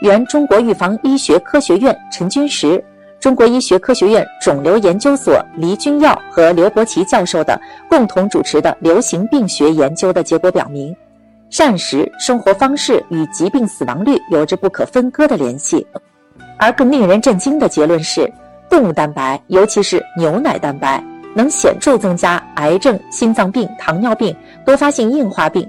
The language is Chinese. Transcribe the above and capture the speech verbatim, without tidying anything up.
原中国预防医学科学院陈军实、中国医学科学院肿瘤研究所黎君耀和刘伯奇教授的共同主持的流行病学研究的结果表明，膳食、生活方式与疾病死亡率有着不可分割的联系。而更令人震惊的结论是，动物蛋白，尤其是牛奶蛋白，能显著增加癌症、心脏病、糖尿病、多发性硬化病